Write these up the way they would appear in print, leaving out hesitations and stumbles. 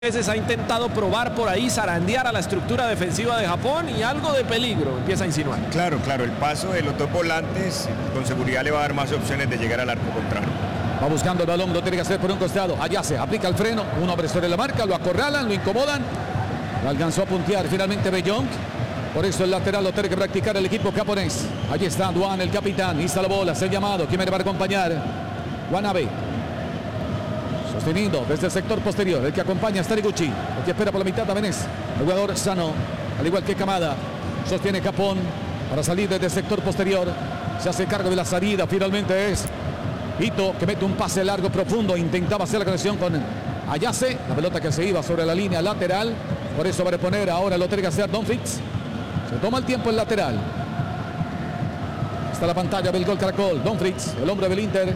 veces ha intentado probar por ahí, zarandear a la estructura defensiva de Japón y algo de peligro empieza a insinuar. Claro, el paso de los dos volantes con seguridad le va a dar más opciones de llegar al arco contrario. Va buscando el balón, lo tiene que hacer por un costado. Allá se aplica el freno, un hombre sobre la marca, lo acorralan, lo incomodan. Lo alcanzó a puntear finalmente Bellón. Por eso el lateral lo tiene que practicar el equipo japonés. Allí está Duan, el capitán, lista la bola, es el llamado. ¿Quién me va a acompañar? Wanabe. Sosteniendo desde el sector posterior, el que acompaña a Stariguchi, el que espera por la mitad también es el jugador Sano, al igual que Kamada. Sostiene Japón para salir desde el sector posterior. Se hace cargo de la salida, finalmente es Ito, que mete un pase largo, profundo. Intentaba hacer la conexión con Ayase, la pelota que se iba sobre la línea lateral. Por eso va a reponer ahora, lo tiene que hacer Dumfries. Se toma el tiempo el lateral. Está la pantalla del gol Caracol. Dumfries, el hombre del Inter.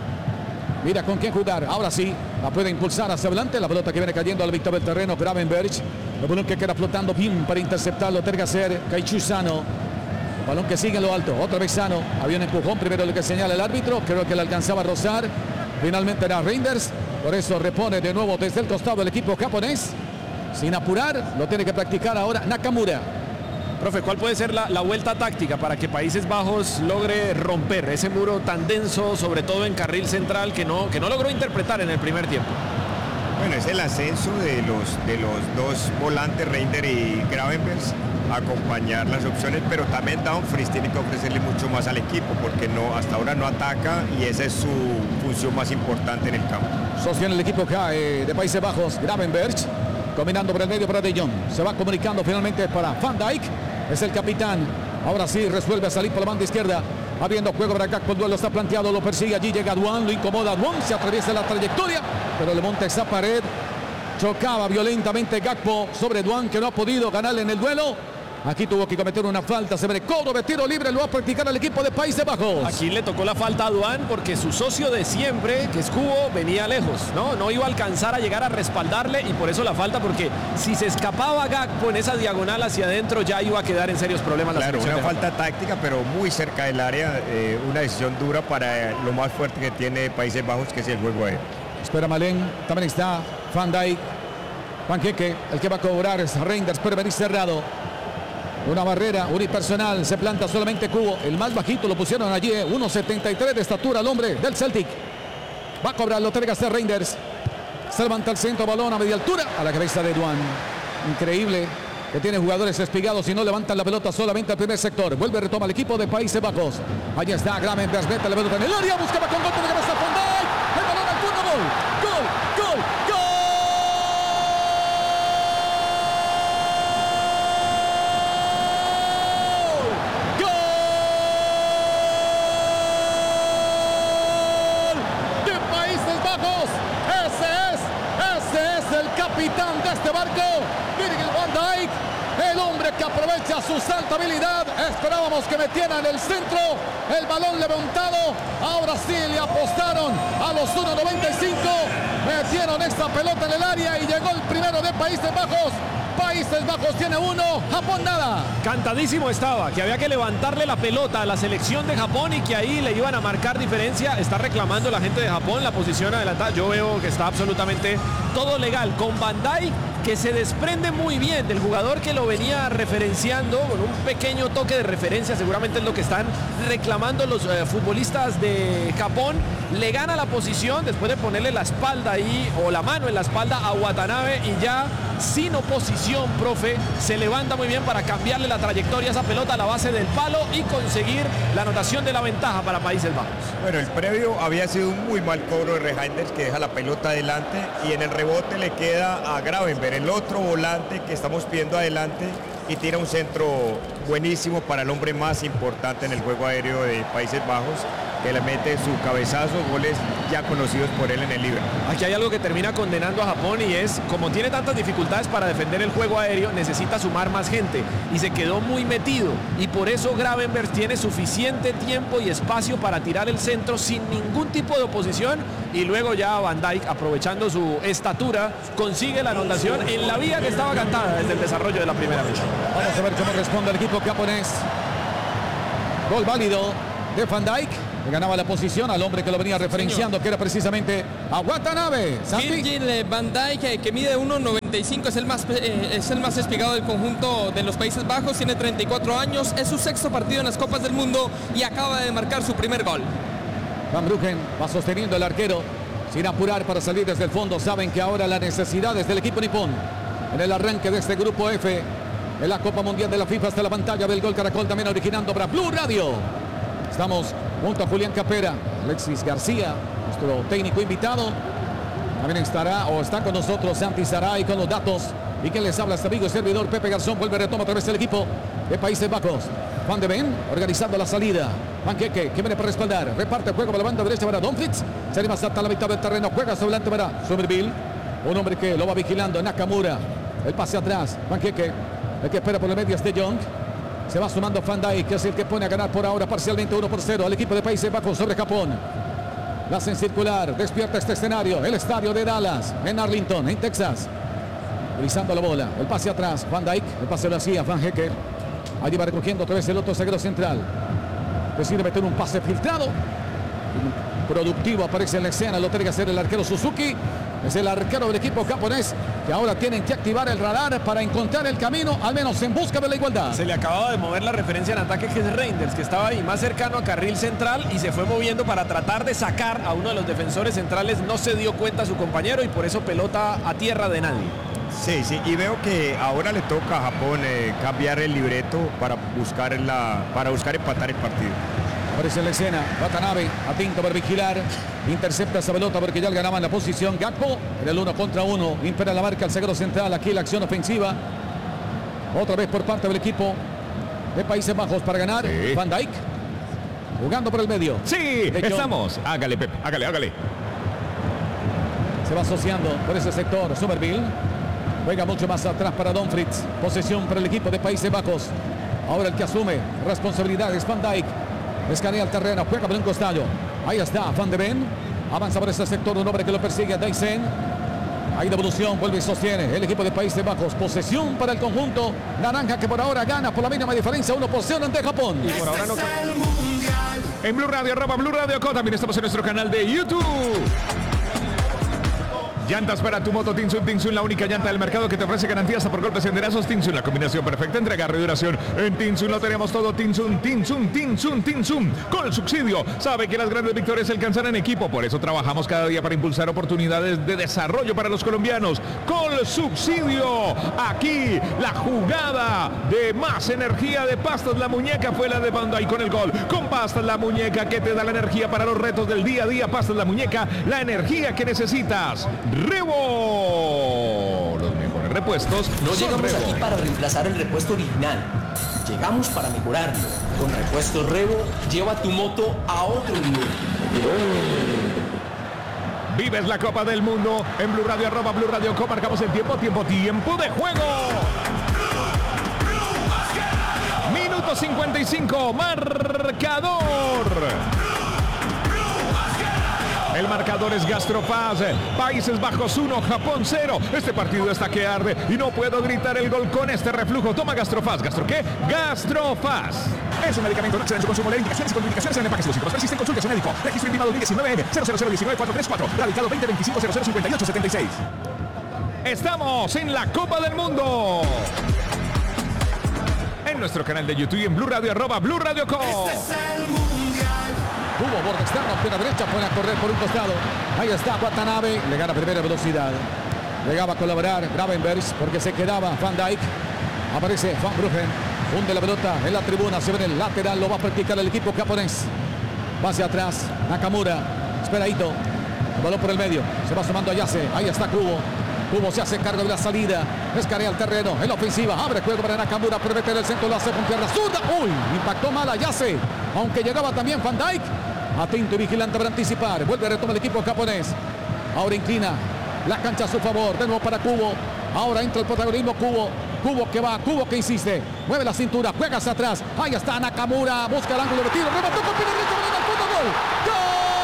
Mira con quién jugar. Ahora sí, la puede impulsar hacia adelante. La pelota que viene cayendo al mitad del terreno. Gravenberch. El balón que queda flotando bien para interceptarlo. Tiene que hacer Kaichu Sano. El balón que sigue en lo alto. Otra vez Sano. Había un empujón primero lo que señala el árbitro. Creo que le alcanzaba a rozar. Finalmente era Reinders. Por eso repone de nuevo desde el costado el equipo japonés. Sin apurar. Lo tiene que practicar ahora Nakamura. Profe, ¿cuál puede ser la vuelta táctica para que Países Bajos logre romper ese muro tan denso, sobre todo en carril central, que no logró interpretar en el primer tiempo? Bueno, es el ascenso de los dos volantes, Reiner y Gravenberch, acompañar las opciones, pero también Dumfries tiene que ofrecerle mucho más al equipo, porque hasta ahora no ataca y esa es su función más importante en el campo. Sostiene el equipo de Países Bajos, Gravenberch, combinando por el medio para De Jong. Se va comunicando finalmente para Van Dijk. Es el capitán. Ahora sí resuelve a salir por la banda izquierda. Habiendo juego para Gakpo. El duelo está planteado. Lo persigue. Allí llega Duan. Lo incomoda Duan. Se atraviesa la trayectoria. Pero le monta esa pared. Chocaba violentamente Gakpo sobre Duan, que no ha podido ganarle en el duelo. Aquí tuvo que cometer una falta. Se ve cobro de tiro libre. Lo va a practicar el equipo de Países Bajos. Aquí le tocó la falta a Duan porque su socio de siempre, que es Kubo, venía lejos. No iba a alcanzar a llegar a respaldarle y por eso la falta, porque si se escapaba Gakpo en esa diagonal hacia adentro ya iba a quedar en serios problemas. Claro, una falta táctica, pero muy cerca del área. Una decisión dura para lo más fuerte que tiene Países Bajos, que es el juego aéreo. Espera Malen. También está Van Dijk. Panqueque, el que va a cobrar es Reinders, pero venir cerrado. Una barrera unipersonal, se planta solamente Kubo, el más bajito lo pusieron allí, 1.73 de estatura el hombre del Celtic. Va a cobrar, lo tiene que hacer Reinders. Se levanta el centro, balón a media altura, a la cabeza de Duan. Increíble que tiene jugadores espigados y no levantan la pelota solamente al primer sector. Vuelve a retomar el equipo de Países Bajos. Allí está Gravenberch, mete la pelota en el área, buscaba con golpe de cabeza Van Dijk. El balón al punto, gol, gol, gol, gol. Capitán de este barco, Virgil van Dijk, el hombre que aprovecha su saltabilidad. Esperábamos que metieran el centro, el balón levantado. Ahora sí le apostaron a los 1.95, metieron esta pelota en el área y llegó el primero de Países Bajos. Países Bajos tiene uno, Japón nada. Cantadísimo estaba, que había que levantarle la pelota a la selección de Japón y que ahí le iban a marcar diferencia. Está reclamando la gente de Japón la posición adelantada. Yo veo que está absolutamente todo legal con Van Dijk, que se desprende muy bien del jugador que lo venía referenciando con un pequeño toque de referencia. Seguramente es lo que están reclamando los futbolistas de Japón. Le gana la posición después de ponerle la espalda ahí o la mano en la espalda a Watanabe y ya sin oposición, profe, se levanta muy bien para cambiarle la trayectoria a esa pelota a la base del palo y conseguir la anotación de la ventaja para Países Bajos. Bueno, el previo había sido un muy mal cobro de Reinders, que deja la pelota adelante y en el rebote le queda a Gravenberch, el otro volante que estamos viendo adelante, y tira un centro buenísimo para el hombre más importante en el juego aéreo de Países Bajos, que le mete su cabezazo, goles ya conocidos por él en el Liverpool. Aquí hay algo que termina condenando a Japón y es, como tiene tantas dificultades para defender el juego aéreo, necesita sumar más gente y se quedó muy metido y por eso Gravenberch tiene suficiente tiempo y espacio para tirar el centro sin ningún tipo de oposición y luego ya Van Dijk, aprovechando su estatura, consigue la anotación en la vía que estaba cantada desde el desarrollo de la primera fecha. Vamos a ver cómo responde el equipo japonés. Gol válido de Van Dijk. Le ganaba la posición al hombre que lo venía referenciando, que era precisamente a Watanabe. Virgil van Dijk, que mide 1,95, es el más espigado del conjunto de los Países Bajos, tiene 34 años, es su sexto partido en las Copas del Mundo y acaba de marcar su primer gol. Van Bruggen va sosteniendo el arquero sin apurar para salir desde el fondo. Saben que ahora la necesidad es del equipo nipón en el arranque de este grupo F en la Copa Mundial de la FIFA. Hasta la pantalla del Gol Caracol, también originando para Blue Radio. Estamos junto a Julián Capera, Alexis García, nuestro técnico invitado. También está con nosotros Santi Saray con los datos. Y quien les habla, este amigo y servidor Pepe Garzón. Vuelve, retoma a través del equipo de Países Bajos. Van de Ven organizando la salida. Panqueque, que viene para respaldar. Reparte el juego para la banda derecha para Dumfries. Se anima hasta la mitad del terreno. Juega sobre adelante para Somerville. Un hombre que lo va vigilando, Nakamura. El pase atrás. Panqueque, el que espera por el medio es De Jong. Se va sumando Van Dijk, que es el que pone a ganar por ahora parcialmente 1-0 al equipo de Países Bajos sobre Japón. La hacen circular, despierta este escenario, el estadio de Dallas, en Arlington, en Texas. Utilizando la bola, el pase atrás, Van Dijk, el pase lo hacía Van Hekke. Allí va recogiendo otra vez el otro zaguero central. Decide meter un pase filtrado. Productivo aparece en la escena, lo tiene que hacer el arquero Suzuki. Es el arquero del equipo japonés, que ahora tienen que activar el radar para encontrar el camino, al menos en busca de la igualdad. Se le acababa de mover la referencia en ataque, que es Reinders, que estaba ahí más cercano a carril central y se fue moviendo para tratar de sacar a uno de los defensores centrales. No se dio cuenta su compañero y por eso pelota a tierra de nadie. Sí, y veo que ahora le toca a Japón cambiar el libreto para buscar empatar el partido. Aparece en la escena, Watanabe, atento para vigilar, intercepta esa pelota porque ya le ganaban la posición. Gakpo en el 1 contra 1, impera la marca el zaguero central, aquí la acción ofensiva. Otra vez por parte del equipo de Países Bajos para ganar. Sí. Van Dijk, jugando por el medio. Sí, estamos. Hágale, Pep, hágale. Se va asociando por ese sector Somerville. Juega mucho más atrás para Dumfries. Posesión para el equipo de Países Bajos. Ahora el que asume responsabilidad es Van Dijk. Escanea el terreno, juega por un costado. Ahí está Van de Ven. Avanza por ese sector, un hombre que lo persigue, Dyson. Hay devolución, vuelve y sostiene el equipo de Países Bajos. Posesión para el conjunto naranja, que por ahora gana por la mínima diferencia, 1-0 ante Japón. Y por ahora no... En Blue Radio, @Blue Radio Co. También estamos en nuestro canal de YouTube. Llantas para tu moto Tinsun, la única llanta del mercado que te ofrece garantías hasta por golpes y enderazos. Tinsun, la combinación perfecta entre agarre y duración. En Tinsun lo tenemos todo. Tinsun. Con el subsidio, sabe que las grandes victorias se alcanzan en equipo. Por eso trabajamos cada día para impulsar oportunidades de desarrollo para los colombianos. Con el subsidio, aquí la jugada de más energía de Pastas La Muñeca fue la de Van Dijk con el gol. Con Pastas La Muñeca, que te da la energía para los retos del día a día. Pastas La Muñeca, la energía que necesitas. Rebo, los mejores repuestos. No llegamos aquí para reemplazar el repuesto original, llegamos para mejorarlo. Con Repuestos Rebo, lleva tu moto a otro nivel. Vives la Copa del Mundo en Blue Radio, @Blue Radio Co. Marcamos el tiempo de juego. Minuto 55, marcador. El marcador es Gastrofaz, Países Bajos 1, Japón 0. Este partido está que arde y no puedo gritar el gol con este reflujo. Toma Gastrofaz. ¿Gastro qué? Gastrofaz. Es un medicamento, no exceden su consumo. Leer indicaciones y contraindicaciones en el empaque exclusivo. Persiste en consulta a su médico. Registro INVIMA 2019 M 00019-434. Radicado 2025-0058-76. Estamos en la Copa del Mundo. En nuestro canal de YouTube y en Blue Radio, @Blue Radio Co. Tuvo borde externo, pierna derecha, pone a correr por un costado. Ahí está Watanabe, le gana primera velocidad. Llegaba a colaborar Gravenbergs porque se quedaba Van Dijk. Aparece Van Bruggen, hunde la pelota en la tribuna, se ve en el lateral, lo va a practicar el equipo japonés. Va hacia atrás, Nakamura, esperadito, el balón por el medio, se va sumando a Yase, ahí está Kubo. Kubo se hace cargo de la salida, escanea el terreno, en la ofensiva, abre juego para Nakamura, por meter el centro, lo hace con pierna zurda. Uy, impactó mal a Yase, aunque llegaba también Van Dijk. Atento y vigilante para anticipar. Vuelve a retomar el equipo japonés. Ahora inclina la cancha a su favor. De nuevo para Kubo. Ahora entra el protagonismo Kubo. Kubo que va, Kubo que insiste. Mueve la cintura, juega hacia atrás. Ahí está Nakamura. Busca el ángulo de tiro. Remató con pierna derecha. ¡Gol! ¡Gol!